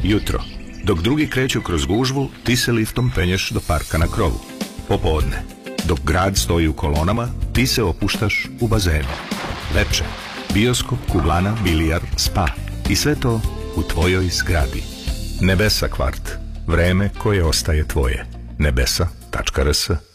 Jutro. Dok drugi kreću kroz gužvu, ti se liftom penješ do parka na krovu. Popodne. Dok grad stoji u kolonama, ti se opuštaš u bazenu. Veče. Bioskop, kuglana, bilijar, spa. I sve to u tvojoj zgradi. Nebesa kvart. Vreme koje ostaje tvoje. Nebesa.rs